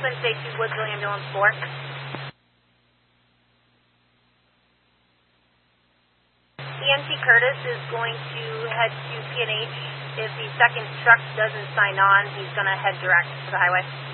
Twin Safety, Woodsville Ambulance 4. EMT Curtis is going to head to PNH. If the second truck doesn't sign on, he's going to head direct to the highway.